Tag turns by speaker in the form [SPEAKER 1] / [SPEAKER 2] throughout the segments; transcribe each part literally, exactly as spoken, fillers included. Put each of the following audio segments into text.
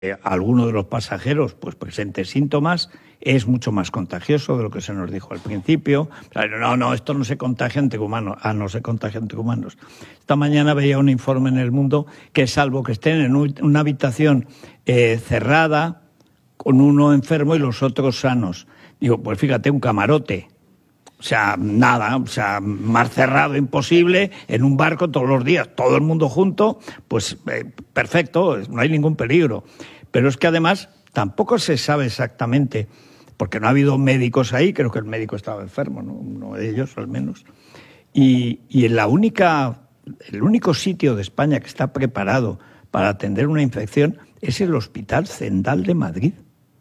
[SPEAKER 1] eh, alguno de los pasajeros pues presente síntomas, es mucho más contagioso de lo que se nos dijo al principio. No, no, esto no se contagia entre humanos. Ah, no se contagia entre humanos. Esta mañana veía un informe en El Mundo que, salvo que estén en un, una habitación eh, cerrada, con uno enfermo y los otros sanos. Digo, pues fíjate, un camarote. O sea, nada, o sea, más cerrado imposible, en un barco todos los días, todo el mundo junto, pues eh, perfecto, no hay ningún peligro. Pero es que además tampoco se sabe exactamente, porque no ha habido médicos ahí, creo que el médico estaba enfermo, ¿no? Uno de ellos al menos. Y, y en la única, el único sitio de España que está preparado para atender una infección es el Hospital Zendal de Madrid.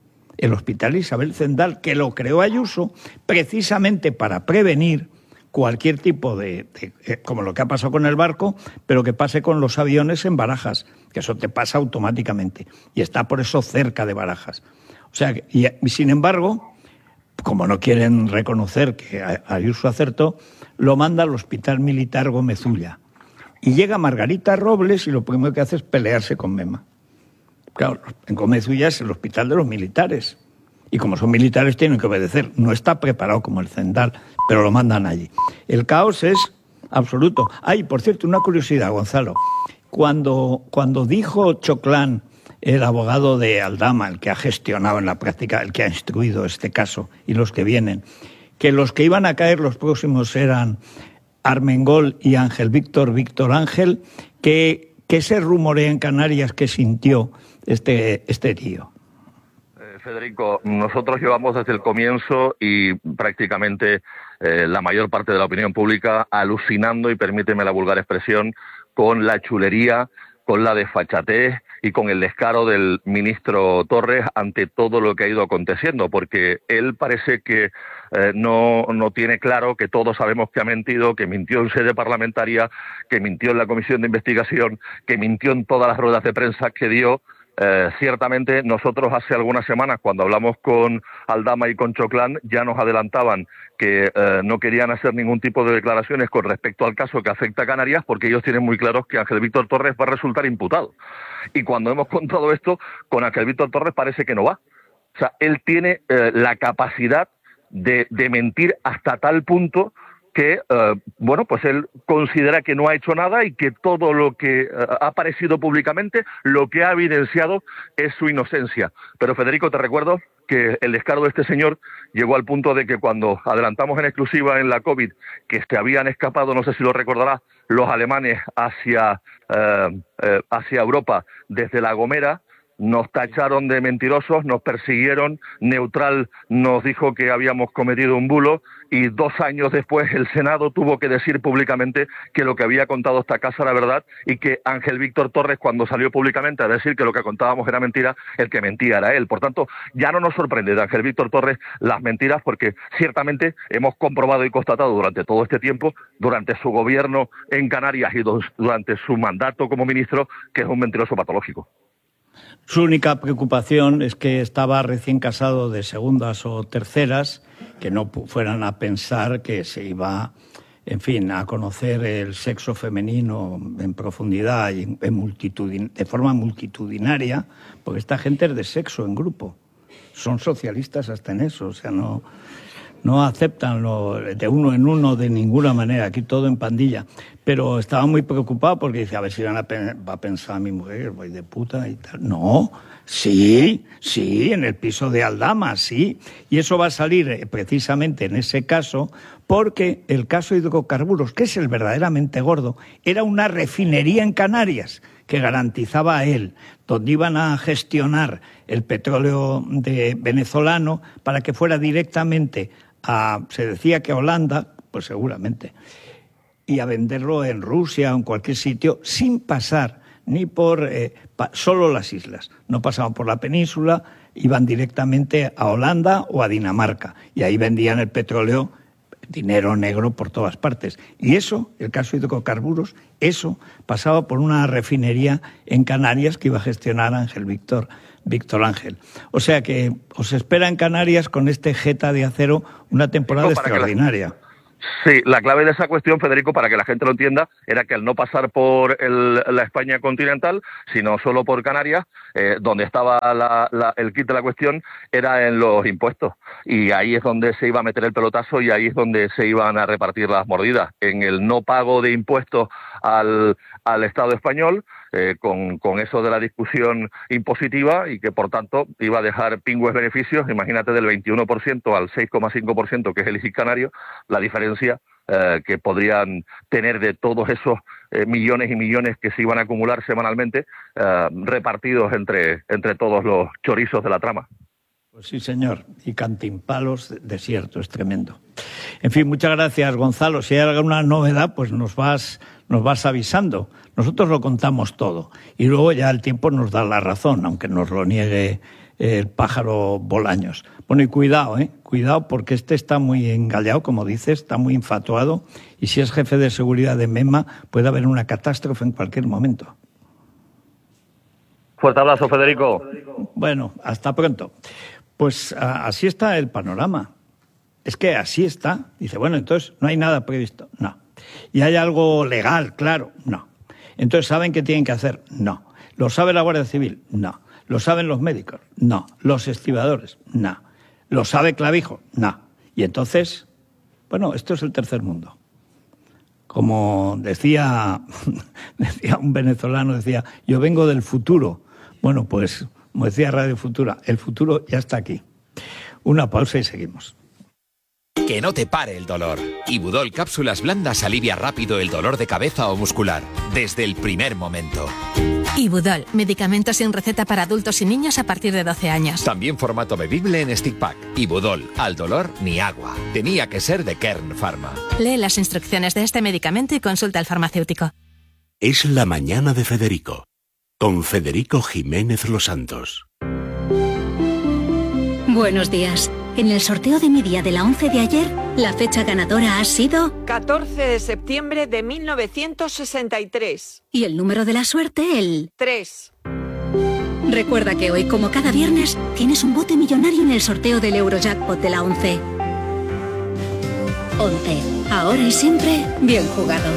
[SPEAKER 1] El Hospital Isabel Zendal, que lo creó Ayuso precisamente para prevenir cualquier tipo de, de eh, como lo que ha pasado con el barco, pero que pase con los aviones en Barajas, que eso te pasa automáticamente, y está por eso cerca de Barajas. O sea, y, y sin embargo, como no quieren reconocer que Ayuso acertó, lo manda al Hospital Militar Gómez Ulla. Y llega Margarita Robles y lo primero que hace es pelearse con Mema. Claro, en Gómez Ulla es el hospital de los militares. Y como son militares tienen que obedecer. No está preparado como el Zendal, pero lo mandan allí. El caos es absoluto. Ay, por cierto, una curiosidad, Gonzalo. Cuando, cuando dijo Choclán, el abogado de Aldama, el que ha gestionado en la práctica, el que ha instruido este caso y los que vienen, que los que iban a caer los próximos eran Armengol y Ángel Víctor, Víctor Ángel, que, que se rumorea en Canarias que sintió este, este tío.
[SPEAKER 2] Eh, Federico, nosotros llevamos desde el comienzo y prácticamente eh, la mayor parte de la opinión pública alucinando, y permíteme la vulgar expresión, con la chulería, con la desfachatez y con el descaro del ministro Torres ante todo lo que ha ido aconteciendo, porque él parece que eh, no, no tiene claro que todos sabemos que ha mentido, que mintió en sede parlamentaria, que mintió en la comisión de investigación, que mintió en todas las ruedas de prensa que dio. Eh, ciertamente nosotros hace algunas semanas, cuando hablamos con Aldama y con Choclán, ya nos adelantaban que eh, no querían hacer ningún tipo de declaraciones con respecto al caso que afecta a Canarias, porque ellos tienen muy claros que Ángel Víctor Torres va a resultar imputado. Y cuando hemos contado esto, con Ángel Víctor Torres parece que no va. O sea, él tiene eh, la capacidad de, de mentir hasta tal punto que, eh, bueno, pues él considera que no ha hecho nada y que todo lo que eh, ha aparecido públicamente, lo que ha evidenciado es su inocencia. Pero, Federico, te recuerdo que el descaro de este señor llegó al punto de que cuando adelantamos en exclusiva en la COVID que se habían escapado, no sé si lo recordarás, los alemanes hacia, eh, eh, hacia Europa desde La Gomera, nos tacharon de mentirosos, nos persiguieron, Neutral nos dijo que habíamos cometido un bulo y dos años después el Senado tuvo que decir públicamente que lo que había contado esta casa era verdad y que Ángel Víctor Torres, cuando salió públicamente a decir que lo que contábamos era mentira, el que mentía era él. Por tanto, ya no nos sorprende de Ángel Víctor Torres las mentiras, porque ciertamente hemos comprobado y constatado durante todo este tiempo, durante su gobierno en Canarias y durante su mandato como ministro, que es un mentiroso patológico.
[SPEAKER 1] Su única preocupación es que estaba recién casado de segundas o terceras, que no fueran a pensar que se iba, en fin, a conocer el sexo femenino en profundidad y en, en multitudin, de forma multitudinaria, porque esta gente es de sexo en grupo. Son socialistas hasta en eso, o sea, no, no aceptan lo de uno en uno de ninguna manera, aquí todo en pandilla. Pero estaba muy preocupado porque dice, a ver si van a va a pensar a mi mujer, voy de puta y tal. No, sí, sí, en el piso de Aldama, sí. Y eso va a salir precisamente en ese caso, porque el caso de hidrocarburos, que es el verdaderamente gordo, era una refinería en Canarias que garantizaba a él, donde iban a gestionar el petróleo de venezolano para que fuera directamente a, se decía que a Holanda, pues seguramente, y a venderlo en Rusia o en cualquier sitio sin pasar ni por eh, pa, solo las islas. No pasaban por la península, iban directamente a Holanda o a Dinamarca y ahí vendían el petróleo, dinero negro por todas partes. Y eso, el caso de hidrocarburos, eso pasaba por una refinería en Canarias que iba a gestionar Ángel Víctor, Víctor Ángel. O sea que os espera en Canarias con este Jeta de Acero una temporada extraordinaria.
[SPEAKER 2] Sí, la clave de esa cuestión, Federico, para que la gente lo entienda, era que al no pasar por el, la España continental, sino solo por Canarias, eh, donde estaba la, la, el kit de la cuestión, era en los impuestos. Y ahí es donde se iba a meter el pelotazo y ahí es donde se iban a repartir las mordidas. En el no pago de impuestos al, al Estado español, eh, con, con eso de la discusión impositiva y que, por tanto, iba a dejar pingües beneficios, imagínate, del veintiuno por ciento al seis coma cinco por ciento, que es el I C I canario, la diferencia eh, que podrían tener de todos esos eh, millones y millones que se iban a acumular semanalmente, eh, repartidos entre, entre todos los chorizos de la trama.
[SPEAKER 1] Pues sí, señor, y cantimpalos desierto, es tremendo. En fin, muchas gracias, Gonzalo. Si hay alguna novedad, pues nos vas, nos vas avisando. Nosotros lo contamos todo y luego ya el tiempo nos da la razón, aunque nos lo niegue el pájaro Bolaños. Bueno, y cuidado, ¿eh? Cuidado, porque este está muy engallado, como dices, está muy infatuado, y si es jefe de seguridad de MEMA puede haber una catástrofe en cualquier momento.
[SPEAKER 2] Fuerte abrazo, Federico.
[SPEAKER 1] Bueno, hasta pronto. Pues a, así está el panorama. Es que así está. Dice, bueno, entonces no hay nada previsto. No. ¿Y hay algo legal? Claro, no. Entonces, ¿saben qué tienen que hacer? No. ¿Lo sabe la Guardia Civil? No. ¿Lo saben los médicos? No. ¿Los estibadores? No. ¿Lo sabe Clavijo? No. Y entonces, bueno, esto es el tercer mundo. Como decía, decía un venezolano, decía, yo vengo del futuro. Bueno, pues, como decía Radio Futura, el futuro ya está aquí. Una pausa y seguimos.
[SPEAKER 3] Que no te pare el dolor. Ibudol Cápsulas Blandas alivia rápido el dolor de cabeza o muscular, desde el primer momento.
[SPEAKER 4] Ibudol, medicamento sin receta para adultos y niños a partir de doce años.
[SPEAKER 3] También formato bebible en stick pack. Ibudol, al dolor ni agua. Tenía que ser de Kern Pharma.
[SPEAKER 4] Lee las instrucciones de este medicamento y consulta al farmacéutico.
[SPEAKER 5] Es la mañana de Federico, con Federico Jiménez Los Santos.
[SPEAKER 6] Buenos días. En el sorteo de mi día de la once de ayer, la fecha ganadora ha sido...
[SPEAKER 7] catorce de septiembre de mil novecientos sesenta y tres.
[SPEAKER 6] Y el número de la suerte, el...
[SPEAKER 7] tres.
[SPEAKER 6] Recuerda que hoy, como cada viernes, tienes un bote millonario en el sorteo del Eurojackpot de la once. once. Ahora y siempre, bien jugado.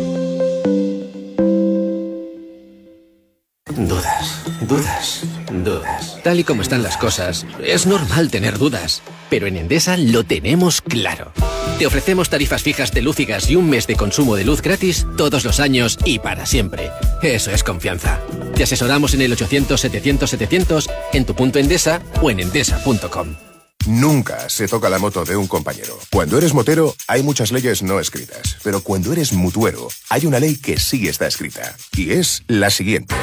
[SPEAKER 8] Dudas, dudas, dudas. Tal y como están las cosas, es normal tener dudas. Pero en Endesa lo tenemos claro. Te ofrecemos tarifas fijas de luz y gas y un mes de consumo de luz gratis todos los años y para siempre. Eso es confianza. Te asesoramos en el ochocientos setecientos setecientos, en tu punto Endesa o en endesa punto com.
[SPEAKER 9] Nunca se toca la moto de un compañero. Cuando eres motero, hay muchas leyes no escritas. Pero cuando eres mutuero, hay una ley que sí está escrita. Y es la siguiente.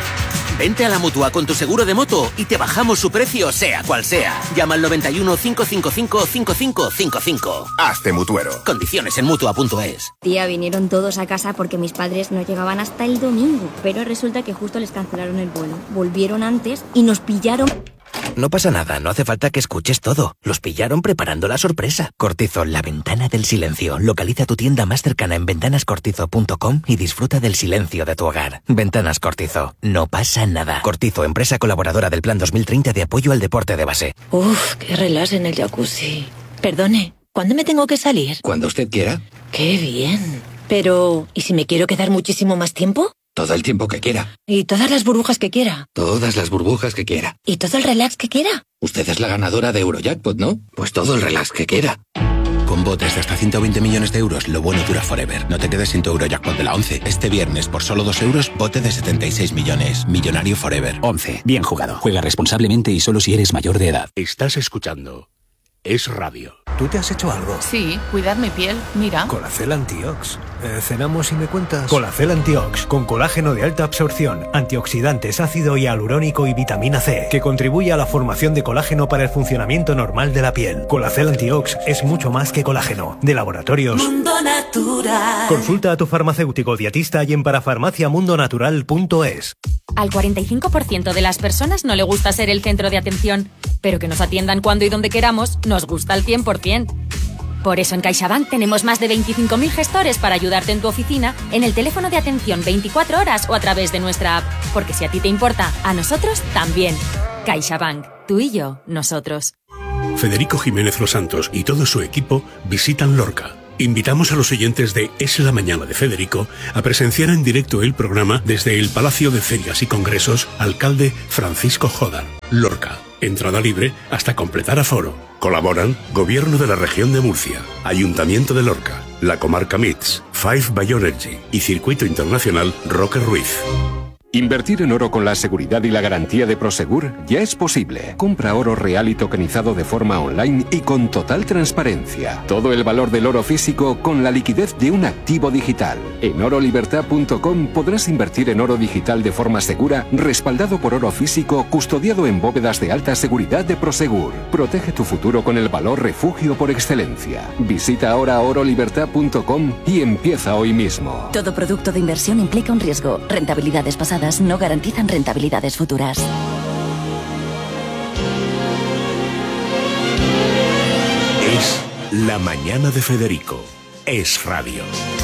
[SPEAKER 10] Vente a la Mutua con tu seguro de moto y te bajamos su precio, sea cual sea. Llama al noventa y uno, cinco cinco cinco, cinco cinco cinco cinco.
[SPEAKER 9] Hazte mutuero.
[SPEAKER 10] Condiciones en mutua punto es.
[SPEAKER 11] Tía, vinieron todos a casa porque mis padres no llegaban hasta el domingo. Pero resulta que justo les cancelaron el vuelo. Volvieron antes y nos pillaron...
[SPEAKER 10] No pasa nada, no hace falta que escuches todo. Los pillaron preparando la sorpresa. Cortizo, la ventana del silencio. Localiza tu tienda más cercana en ventanas cortizo punto com y disfruta del silencio de tu hogar. Ventanas Cortizo, no pasa nada. Cortizo, empresa colaboradora del Plan dos mil treinta de apoyo al deporte de base.
[SPEAKER 12] Uf, qué relax en el jacuzzi. Perdone, ¿cuándo me tengo que salir?
[SPEAKER 8] Cuando usted quiera.
[SPEAKER 12] Qué bien. Pero, ¿y si me quiero quedar muchísimo más tiempo?
[SPEAKER 8] Todo el tiempo que quiera.
[SPEAKER 12] ¿Y todas las burbujas que quiera?
[SPEAKER 8] Todas las burbujas que quiera.
[SPEAKER 12] ¿Y todo el relax que quiera?
[SPEAKER 8] Usted es la ganadora de Eurojackpot, ¿no? Pues todo el relax que quiera. Con botes de hasta ciento veinte millones de euros, lo bueno dura forever. No te quedes sin tu Eurojackpot de la once. Este viernes, por solo dos euros, bote de setenta y seis millones. Millonario forever.
[SPEAKER 13] once. Bien jugado. Juega responsablemente y solo si eres mayor de edad.
[SPEAKER 5] Estás escuchando Es Radio.
[SPEAKER 14] ¿Tú te has hecho algo?
[SPEAKER 15] Sí, cuidar mi piel, mira.
[SPEAKER 14] Colacel Antiox. Eh, ¿Cenamos y me cuentas? Colacel Antiox, con colágeno de alta absorción, antioxidantes, ácido hialurónico y vitamina C, que contribuye a la formación de colágeno para el funcionamiento normal de la piel. Colacel Antiox es mucho más que colágeno. De Laboratorios
[SPEAKER 16] Mundo Natural.
[SPEAKER 14] Consulta a tu farmacéutico dietista y en parafarmacia mundo natural punto es.
[SPEAKER 17] Al cuarenta y cinco por ciento de las personas no le gusta ser el centro de atención, pero que nos atiendan cuando y donde queramos nos gusta al cien por ciento. Por eso en CaixaBank tenemos más de veinticinco mil gestores para ayudarte en tu oficina, en el teléfono de atención veinticuatro horas o a través de nuestra app. Porque si a ti te importa, a nosotros también. CaixaBank. Tú y yo, nosotros.
[SPEAKER 5] Federico Jiménez Los Santos y todo su equipo visitan Lorca Invitamos a los oyentes de Es la Mañana de Federico a presenciar en directo el programa desde el Palacio de Ferias y Congresos Alcalde Francisco Jódar, Lorca. Entrada libre hasta completar aforo. Colaboran Gobierno de la Región de Murcia, Ayuntamiento de Lorca, la Comarca M I T S, Five Bioenergy y Circuito Internacional Roque Ruiz.
[SPEAKER 16] Invertir en oro con la seguridad y la garantía de Prosegur ya es posible. Compra oro real y tokenizado de forma online y con total transparencia. Todo el valor del oro físico con la liquidez de un activo digital. En oro libertad punto com podrás invertir en oro digital de forma segura, respaldado por oro físico, custodiado en bóvedas de alta seguridad de Prosegur. Protege tu futuro con el valor refugio por excelencia. Visita ahora oro libertad punto com y empieza hoy mismo.
[SPEAKER 18] Todo producto de inversión implica un riesgo. Rentabilidades pasadas no garantizan rentabilidades futuras.
[SPEAKER 5] Es La Mañana de Federico. Es radio.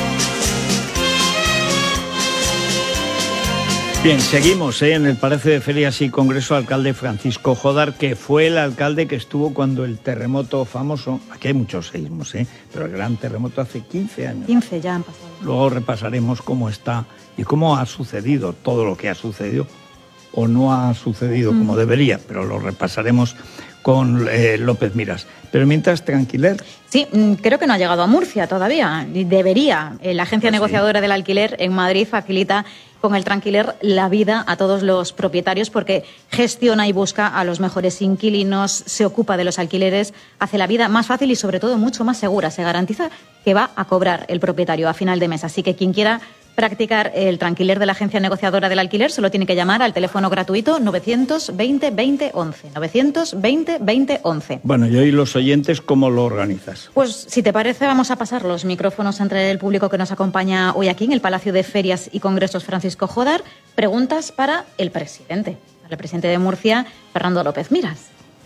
[SPEAKER 1] Bien, seguimos ¿eh? en el Palacio de Ferias y Congreso, alcalde Francisco Jódar, que fue el alcalde que estuvo cuando el terremoto famoso, aquí hay muchos seísmos, ¿eh? pero el gran terremoto hace quince años.
[SPEAKER 19] quince ya han pasado.
[SPEAKER 1] Luego repasaremos cómo está y cómo ha sucedido todo lo que ha sucedido o no ha sucedido mm. como debería, pero lo repasaremos con eh, López Miras. Pero mientras, tranquiler.
[SPEAKER 19] Sí, creo que no ha llegado a Murcia todavía. Debería. La agencia pues negociadora sí. del alquiler en Madrid facilita con el Tranquiler la vida a todos los propietarios porque gestiona y busca a los mejores inquilinos, se ocupa de los alquileres, hace la vida más fácil y sobre todo mucho más segura. Se garantiza que va a cobrar el propietario a final de mes. Así que quien quiera practicar el Tranquiler de la agencia negociadora del alquiler solo tiene que llamar al teléfono gratuito novecientos veinte veinte once. novecientos veinte veinte once.
[SPEAKER 1] Bueno, y hoy los oyentes, ¿cómo lo organizas?
[SPEAKER 19] Pues si te parece vamos a pasar los micrófonos entre el público que nos acompaña hoy aquí en el Palacio de Ferias y Congresos Francisco Jódar. Preguntas para el presidente, para el presidente de Murcia, Fernando López Miras.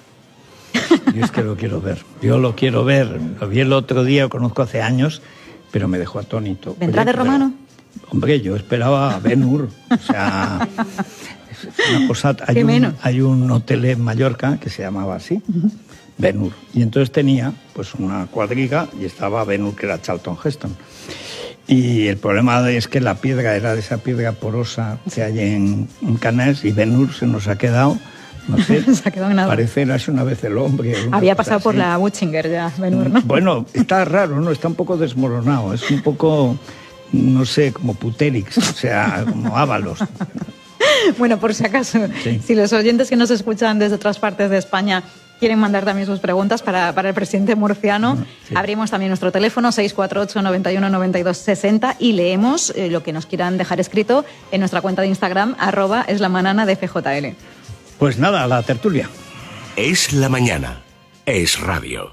[SPEAKER 1] Yo es que lo quiero ver, yo lo quiero ver. Lo vi el otro día, lo conozco hace años, pero me dejó atónito.
[SPEAKER 19] ¿Vendrá de romano?
[SPEAKER 1] Hombre, yo esperaba a Ben-Hur, o sea, es una cosa, hay un, hay un hotel en Mallorca que se llamaba así, uh-huh. Ben-Hur, y entonces tenía pues una cuadriga y estaba Ben-Hur, que era Charlton Heston, y el problema es que la piedra era de esa piedra porosa que hay en, en Canals, y Ben-Hur se nos ha quedado, no sé,
[SPEAKER 19] se ha quedado nada.
[SPEAKER 1] Parece Érase una vez el hombre.
[SPEAKER 19] Había pasado por la Butchinger ya, Ben-Hur, ¿no?
[SPEAKER 1] Bueno, está raro, ¿no? Está un poco desmoronado, es un poco... no sé, como Puterix, o sea, como Ábalos.
[SPEAKER 19] Bueno, por si acaso, sí. si los oyentes que nos escuchan desde otras partes de España quieren mandar también sus preguntas para, para el presidente murciano, bueno, sí. abrimos también nuestro teléfono seis cuatro ocho, noventa y uno, noventa y dos, sesenta y leemos eh, lo que nos quieran dejar escrito en nuestra cuenta de Instagram, arroba es la manana de F J L.
[SPEAKER 1] Pues nada, la tertulia.
[SPEAKER 5] Es la mañana, es radio.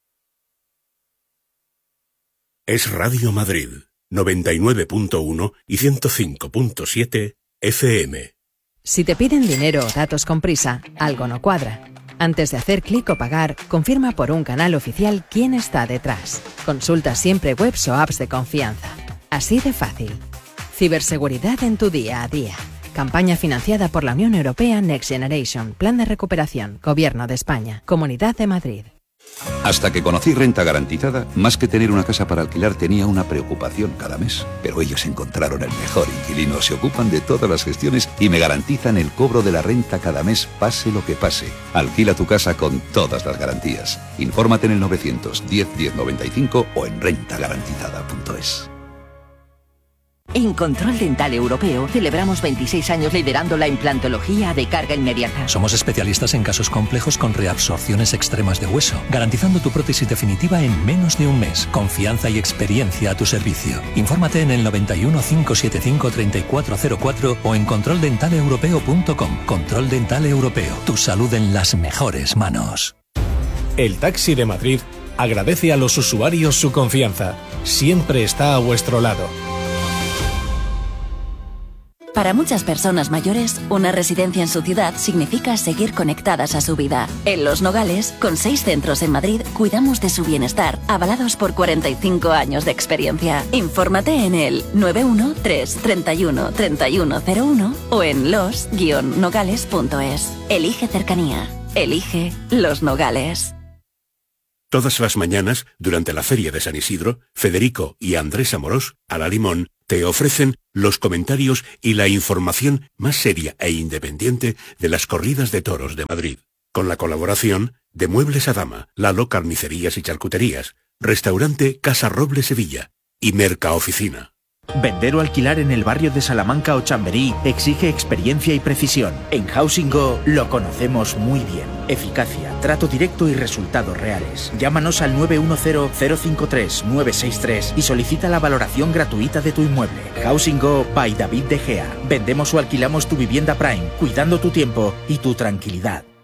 [SPEAKER 5] Es Radio Madrid. noventa y nueve punto uno y ciento cinco punto siete F M.
[SPEAKER 20] Si te piden dinero o datos con prisa, algo no cuadra. Antes de hacer clic o pagar, confirma por un canal oficial quién está detrás. Consulta siempre webs o apps de confianza. Así de fácil. Ciberseguridad en tu día a día. Campaña financiada por la Unión Europea Next Generation. Plan de recuperación. Gobierno de España. Comunidad de Madrid.
[SPEAKER 21] Hasta que conocí Renta Garantizada, más que tener una casa para alquilar tenía una preocupación cada mes. Pero ellos encontraron el mejor inquilino, se ocupan de todas las gestiones y me garantizan el cobro de la renta cada mes, pase lo que pase. Alquila tu casa con todas las garantías. Infórmate en el novecientos diez diez noventa y cinco o en renta garantizada punto es.
[SPEAKER 22] En Control Dental Europeo celebramos veintiséis años liderando la implantología de carga inmediata.
[SPEAKER 23] Somos especialistas en casos complejos con reabsorciones extremas de hueso, garantizando tu prótesis definitiva en menos de un mes. Confianza y experiencia a tu servicio. Infórmate en el noventa y uno, cinco setenta y cinco, treinta y cuatro cero cuatro o en control dental europeo punto com. Control Dental Europeo. Tu salud en las mejores manos.
[SPEAKER 14] El Taxi de Madrid agradece a los usuarios su confianza. Siempre está a vuestro lado.
[SPEAKER 22] Para muchas personas mayores, una residencia en su ciudad significa seguir conectadas a su vida. En Los Nogales, con seis centros en Madrid, cuidamos de su bienestar, avalados por cuarenta y cinco años de experiencia. Infórmate en el nueve uno tres, treinta y uno, treinta y uno cero uno o en los guion nogales punto es. Elige cercanía. Elige Los Nogales.
[SPEAKER 5] Todas las mañanas, durante la Feria de San Isidro, Federico y Andrés Amorós, a la Limón, te ofrecen los comentarios y la información más seria e independiente de las corridas de toros de Madrid. Con la colaboración de Muebles Adama, Lalo Carnicerías y Charcuterías, Restaurante Casa Roble Sevilla y Mercaoficina.
[SPEAKER 2] Vender o alquilar en el barrio de Salamanca o Chamberí exige experiencia y precisión. En Housing Go lo conocemos muy bien. Eficacia, trato directo y resultados reales. Llámanos al nueve uno cero, cero cinco tres, nueve seis tres y solicita la valoración gratuita de tu inmueble. Housing Go by David De Gea. Vendemos o alquilamos tu vivienda Prime, cuidando tu tiempo y tu tranquilidad.